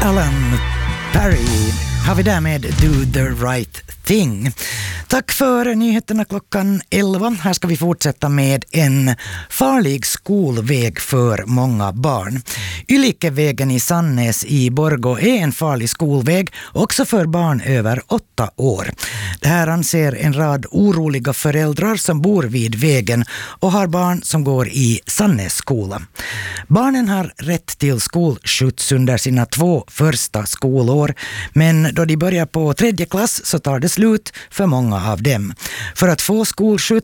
Alan Perry har vi därmed Do the Right Thing. Tack för nyheterna klockan 11. Här ska vi fortsätta med en farlig skolväg för många barn. Ylikevägen i Sannäs i Borgå är en farlig skolväg också för barn över 8 år. Det här anser en rad oroliga föräldrar som bor vid vägen och har barn som går i Sannäs skola. Barnen har rätt till skolskjuts under sina 2 första skolår, men då de börjar på 3:e klass så tar det slut för många av dem. För att få skolskjuts